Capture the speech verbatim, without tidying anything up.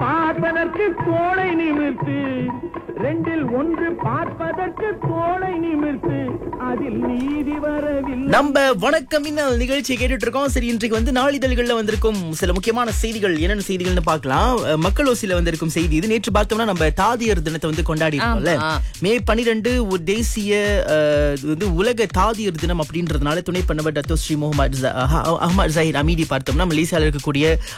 பார்ப்பதற்கு தோளை நிமிர்த்து, ரெண்டில் ஒன்று பார்ப்பதற்கு தோளை நிமிர்த்து, அதில் நீதி வரவில்லை. நம்ம வணக்கம் இன்னல் நிகழ்ச்சியை கேட்டுட்டு இருக்கோம். சரி, இன்றைக்கு வந்து நாளிதழ்கள்ல வந்திருக்கும் சில முக்கியமான செய்திகள் என்னென்ன செய்திகள்னு பார்க்கலாம். அஹ், மக்கள் ஓசில வந்திருக்கும் செய்தி இது. நேற்று பார்த்தோம்னா நம்ம தாதியர் தினத்தை வந்து கொண்டாடி இருக்கோம்ல. மே பன்னிரண்டு ஒரு தேசிய அஹ், இது வந்து உலக தாதியர் தினம் அப்படின்றதுனால துணை பண்ணவர் டத்தோ ஸ்ரீ முகமது ஜ- அஹ், அஹ்மத் ஜஹீர் அமீதி பார்த்தோம்னா மலேசியாவில் இருக்கக்கூடிய